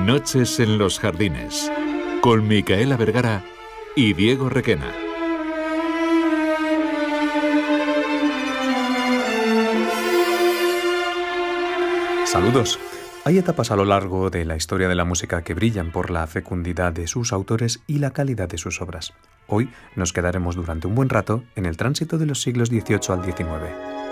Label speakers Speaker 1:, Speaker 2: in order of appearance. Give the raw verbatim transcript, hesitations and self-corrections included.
Speaker 1: Noches en los jardines, con Micaela Vergara y Diego Requena.
Speaker 2: Saludos. Hay etapas a lo largo de la historia de la música que brillan por la fecundidad de sus autores y la calidad de sus obras. Hoy nos quedaremos durante un buen rato en el tránsito de los siglos dieciocho al diecinueve.